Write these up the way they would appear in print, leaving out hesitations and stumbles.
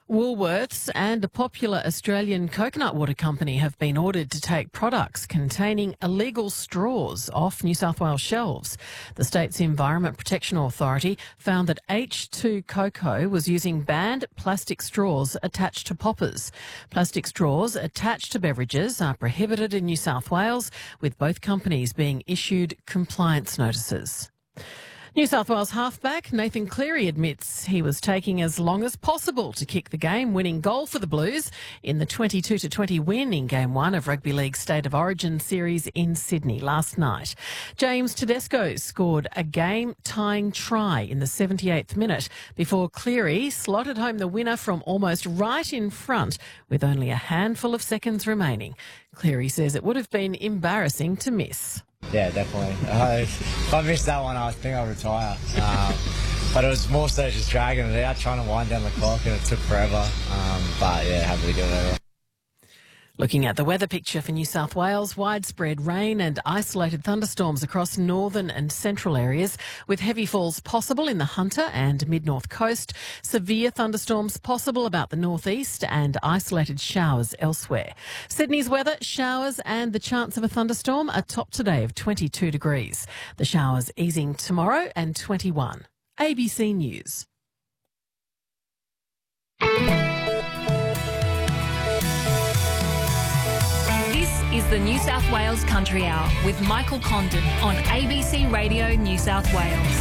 Woolworths and a popular Australian coconut water company have been ordered to take products containing illegal straws off New South Wales shelves. The state's Environment Protection Authority found that H2 Cocoa was using banned plastic straws attached to poppers. Plastic straws attached to beverages are prohibited in New South Wales, with both companies being issued compliance notices. New South Wales halfback Nathan Cleary admits he was taking as long as possible to kick the game-winning goal for the Blues in the 22-20 win in Game 1 of Rugby League State of Origin series in Sydney last night. James Tedesco scored a game-tying try in the 78th minute before Cleary slotted home the winner from almost right in front with only a handful of seconds remaining. Cleary says it would have been embarrassing to miss. Yeah, definitely. If I missed that one, I think I'll retire. But it was more so just dragging it out, trying to wind down the clock, and it took forever. But yeah, happy to get it over. Looking at the weather picture for New South Wales, widespread rain and isolated thunderstorms across northern and central areas, with heavy falls possible in the Hunter and mid-north coast, severe thunderstorms possible about the northeast and isolated showers elsewhere. Sydney's weather, showers and the chance of a thunderstorm, a top today of 22 degrees. The showers easing tomorrow and 21. ABC News. Is the New South Wales Country Hour with Michael Condon on ABC Radio New South Wales.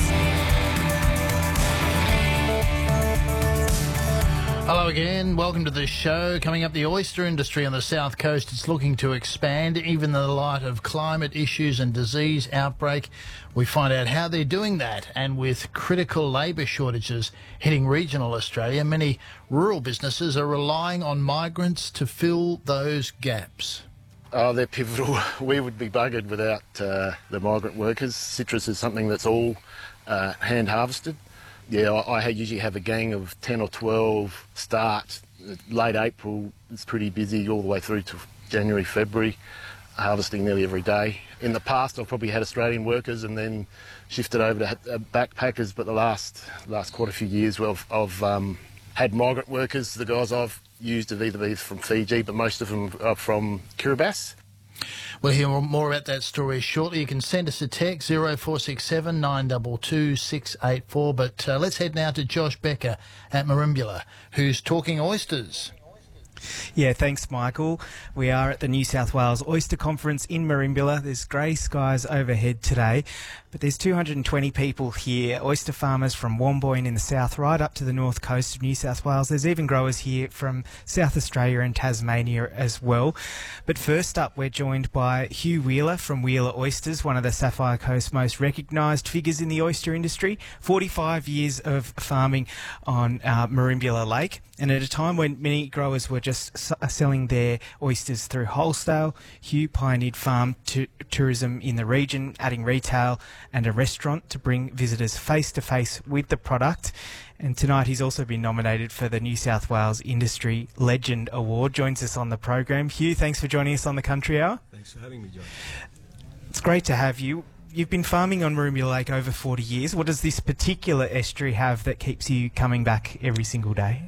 Hello again, welcome to the show. Coming up, the oyster industry on the south coast is looking to expand, even in the light of climate issues and disease outbreak. We find out how they're doing that, and with critical labour shortages hitting regional Australia, many rural businesses are relying on migrants to fill those gaps. Oh, they're pivotal. We would be buggered without the migrant workers. Citrus is something that's all hand harvested. Yeah, I usually have a gang of 10 or 12 start. Late April, it's pretty busy all the way through to January, February, harvesting nearly every day. In the past, I've probably had Australian workers and then shifted over to backpackers, but the last quite a few years I've had migrant workers. The guys I've used have either been from Fiji, but most of them are from Kiribati. We'll hear more about that story shortly. You can send us a text, 0467 922 684. But let's head now to Josh Becker at Merimbula, who's talking oysters. Yeah, thanks, Michael. We are at the New South Wales Oyster Conference in Merimbula. There's grey skies overhead today, but there's 220 people here, oyster farmers from Womboyne in the south right up to the north coast of New South Wales. There's even growers here from South Australia and Tasmania as well. But first up, we're joined by Hugh Wheeler from Wheeler Oysters, one of the Sapphire Coast's most recognised figures in the oyster industry. 45 years of farming on Merimbula Lake. And at a time when many growers were just selling their oysters through wholesale, Hugh pioneered farm tourism in the region, adding retail and a restaurant to bring visitors face-to-face with the product. And tonight he's also been nominated for the New South Wales Industry Legend Award. Joins us on the program. Hugh, thanks for joining us on the Country Hour. Thanks for having me, John. It's great to have you. You've been farming on Merimbula Lake over 40 years. What does this particular estuary have that keeps you coming back every single day?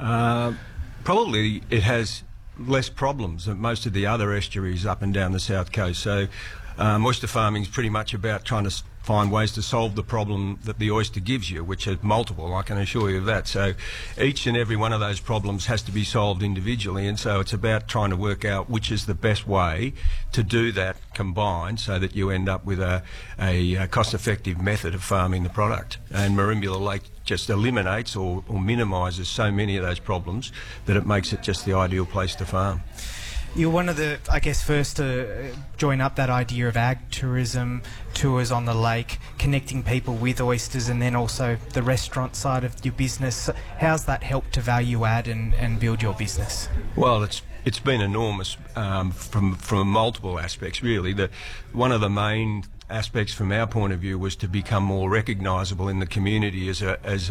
Probably it has less problems than most of the other estuaries up and down the south coast. So oyster farming is pretty much about trying to find ways to solve the problem that the oyster gives you, which is multiple, I can assure you of that. So each and every one of those problems has to be solved individually, and so it's about trying to work out which is the best way to do that combined so that you end up with a cost-effective method of farming the product. And Merimbula Lake just eliminates or minimises so many of those problems that it makes it just the ideal place to farm. You're one of the, I guess, first to join up that idea of ag tourism, tours on the lake, connecting people with oysters, and then also the restaurant side of your business. How's that helped to value add and build your business? Well, it's been enormous from multiple aspects, really. One of the main aspects from our point of view was to become more recognisable in the community as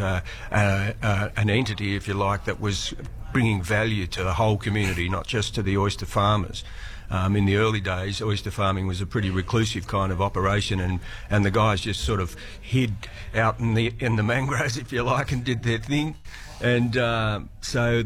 an entity, if you like, that was bringing value to the whole community, not just to the oyster farmers. In the early days, oyster farming was a pretty reclusive kind of operation, and the guys just sort of hid out in the mangroves, if you like, and did their thing. And so